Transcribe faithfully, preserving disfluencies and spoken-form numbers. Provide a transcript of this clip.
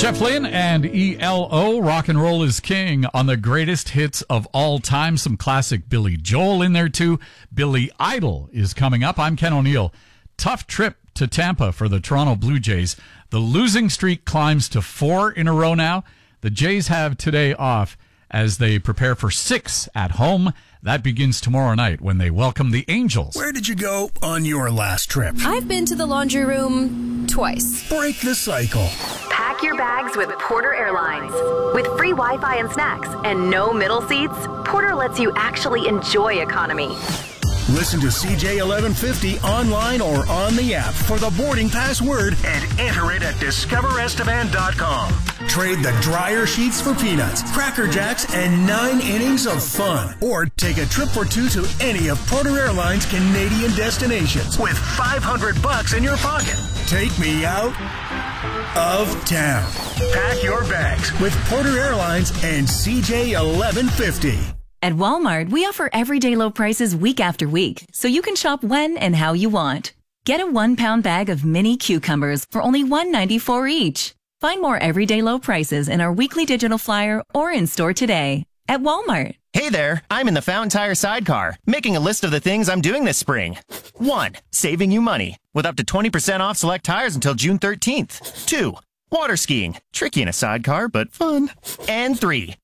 Jeff Lynne and E L O, Rock and Roll is King on the greatest hits of all time. Some classic Billy Joel in there too. Billy Idol is coming up. I'm Ken O'Neill. Tough trip to Tampa for the Toronto Blue Jays. The losing streak climbs to four in a row now. The Jays have today off as they prepare for six at home. That begins tomorrow night when they welcome the Angels. Where did you go on your last trip? I've been to the laundry room twice. Break the cycle. Pack your bags with Porter Airlines. With free Wi-Fi and snacks and no middle seats, Porter lets you actually enjoy economy. Listen to C J eleven fifty online or on the app for the boarding pass word and enter it at discover estevan dot com. Trade the dryer sheets for peanuts, Cracker Jacks, and nine innings of fun. Or take a trip or two to any of Porter Airlines' Canadian destinations with five hundred bucks in your pocket. Take me out of town. Pack your bags with Porter Airlines and C J eleven fifty. At Walmart, we offer everyday low prices week after week, so you can shop when and how you want. Get a one-pound bag of mini cucumbers for only one dollar and ninety-four cents each. Find more everyday low prices in our weekly digital flyer or in-store today. At Walmart. Hey there, I'm in the Fountain Tire sidecar, making a list of the things I'm doing this spring. One, saving you money, with up to twenty percent off select tires until June thirteenth. Two, water skiing, tricky in a sidecar, but fun. And three,